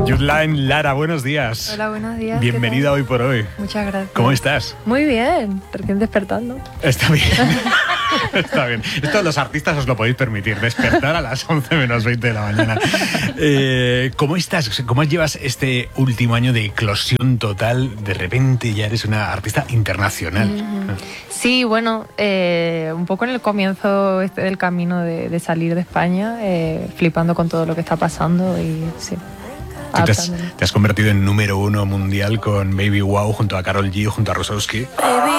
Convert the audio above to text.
Yudlain Lara, buenos días. Hola, buenos días. Bienvenida Hoy por Hoy. Muchas gracias. ¿Cómo estás? Muy bien, recién despertando. Está bien. Está bien. Esto los artistas os lo podéis permitir, despertar a las 11 menos 20 de la mañana. ¿Cómo estás? ¿Cómo llevas este último año de eclosión total? De repente ya eres una artista internacional. Sí, bueno, un poco en el comienzo del camino de salir de España, flipando con todo lo que está pasando y sí. Tú te has convertido en número 1 mundial con Baby Wow junto a Karol G, junto a Rosowski.